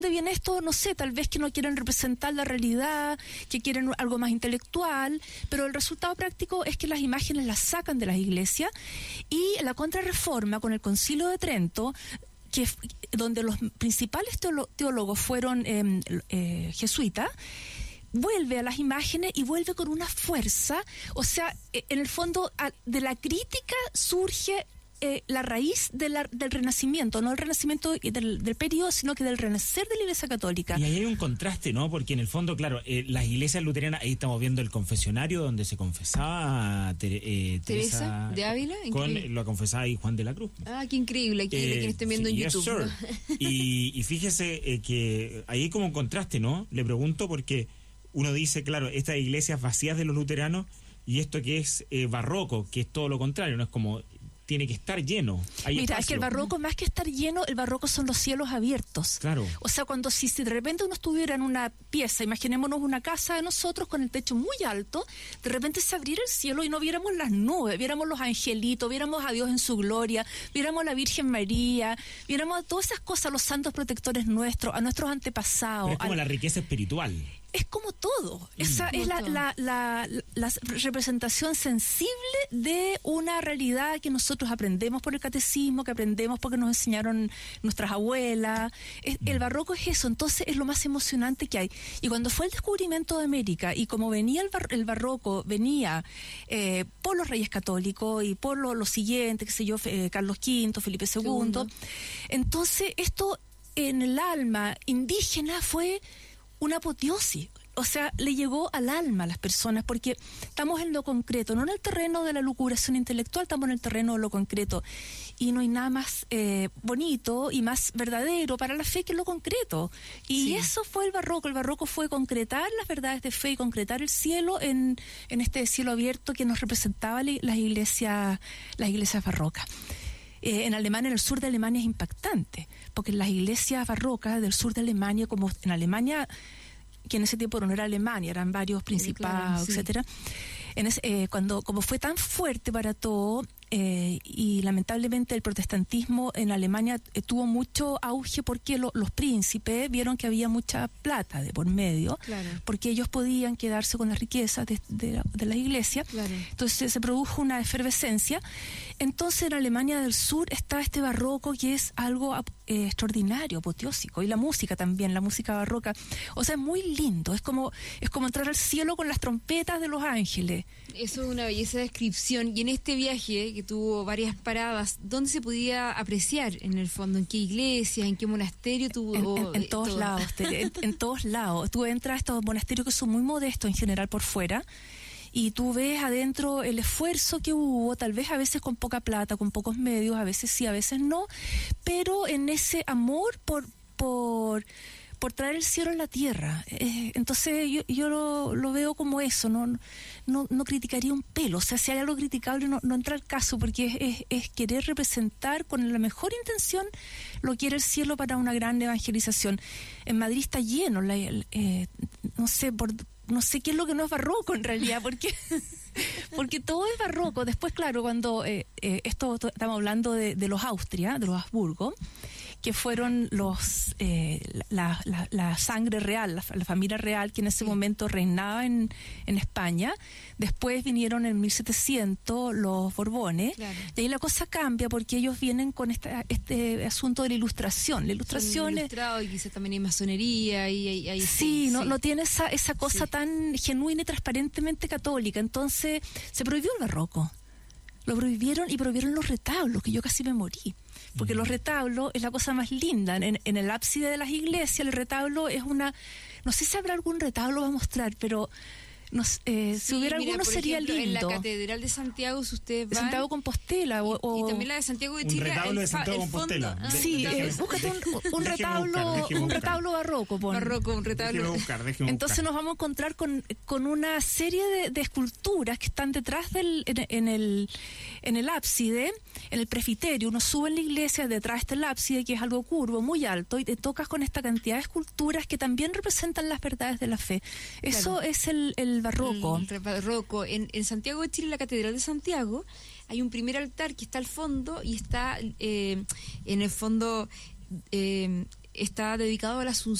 viene esto? No sé, tal vez que no quieren representar la realidad, que quieren algo más intelectual, pero el resultado práctico es que las imágenes las sacan de las iglesias, y la Contrarreforma con el Concilio de Trento, donde los principales teólogos fueron jesuitas, vuelve a las imágenes y vuelve con una fuerza. O sea, en el fondo de la crítica surge la raíz del Renacimiento, no el Renacimiento del periodo, sino que del renacer de la Iglesia Católica. Y ahí hay un contraste, ¿no? Porque en el fondo, claro, las iglesias luteranas, ahí estamos viendo el confesionario donde se confesaba Teresa de Ávila, lo confesaba ahí Juan de la Cruz. Ah, qué increíble, quien estén viendo en yes, YouTube. Y fíjese que ahí hay como un contraste, ¿no? Le pregunto porque uno dice, claro, estas iglesias vacías de los luteranos y esto que es barroco, que es todo lo contrario, ¿no? Es como tiene que estar lleno. Mira, es que el barroco, más que estar lleno, el barroco son los cielos abiertos. Claro. O sea, si de repente uno estuviera en una pieza, imaginémonos una casa de nosotros con el techo muy alto, de repente se abriera el cielo y no viéramos las nubes, viéramos los angelitos, viéramos a Dios en su gloria, viéramos a la Virgen María, viéramos a todas esas cosas, los santos protectores nuestros, a nuestros antepasados. Pero es como la riqueza espiritual. Es como todo. Esa es la representación sensible de una realidad que nosotros aprendemos por el catecismo, que aprendemos porque nos enseñaron nuestras abuelas. El barroco es eso, entonces es lo más emocionante que hay. Y cuando fue el descubrimiento de América, y como venía el barroco, venía por los reyes católicos y por los siguientes, qué sé yo, Carlos V, Felipe II, entonces esto en el alma indígena fue una apoteosis. O sea, le llegó al alma a las personas, porque estamos en lo concreto, no en el terreno de la lucubración intelectual, estamos en el terreno de lo concreto. Y no hay nada más bonito y más verdadero para la fe que lo concreto. Y eso fue el barroco fue concretar las verdades de fe y concretar el cielo en este cielo abierto que nos representaba las iglesias barrocas. En Alemania, en el sur de Alemania es impactante, porque las iglesias barrocas del sur de Alemania, como en Alemania, que en ese tiempo no era Alemania, eran varios principados, etcétera. Como fue tan fuerte para todo, y lamentablemente el protestantismo en Alemania tuvo mucho auge porque los príncipes vieron que había mucha plata de por medio, porque ellos podían quedarse con las riquezas de la iglesia. Entonces se produjo una efervescencia. Entonces en Alemania del Sur está este barroco que es algo extraordinario, apoteósico, y la música también, la música barroca. O sea, es muy lindo, es como entrar al cielo con las trompetas de los ángeles. Eso es una belleza de descripción. Y en este viaje, que tuvo varias paradas, ¿dónde se podía apreciar en el fondo? ¿En qué iglesia? ¿En qué monasterio tuvo? En todos lados, en todos lados. Tú entras a estos monasterios que son muy modestos en general por fuera, y tú ves adentro el esfuerzo que hubo, tal vez a veces con poca plata, con pocos medios, a veces sí, a veces no, pero en ese amor por traer el cielo a la tierra. Entonces yo lo veo como eso, no criticaría un pelo. O sea, si hay algo criticable no entra al caso, porque es querer representar con la mejor intención lo que era el cielo para una gran evangelización. En Madrid está lleno, no sé qué es lo que no es barroco en realidad, porque todo es barroco. Después, claro, cuando estamos hablando de los Austria, de los Habsburgo, que fueron la sangre real, la familia real que en ese momento reinaba en España. Después vinieron en 1700 los Borbones, y ahí la cosa cambia porque ellos vienen con este asunto de la ilustración. La ilustración es ilustrado, y quizás también hay masonería y no tiene esa cosa tan genuina y transparentemente católica. Entonces se prohibió el barroco. Lo prohibieron, y prohibieron los retablos, que yo casi me morí. Porque los retablos es la cosa más linda. En el ábside de las iglesias, el retablo es no sé si habrá algún retablo, va a mostrar, pero si hubiera alguno sería ejemplo, lindo. En la Catedral de Santiago, si ustedes van... De Santiago Compostela. Y también la de Santiago de Chile. Un retablo de Santiago Compostela. Búscate un retablo barroco. Barroco, un retablo. Entonces nos vamos a encontrar con una serie de esculturas que están detrás en el ábside, en el presbiterio. Uno sube en la iglesia, detrás está el ábside, que es algo curvo, muy alto, y te tocas con esta cantidad de esculturas que también representan las verdades de la fe. Eso es el barroco. El barroco. En Santiago de Chile, en la Catedral de Santiago, hay un primer altar que está al fondo, y está en el fondo está dedicado a la Asunción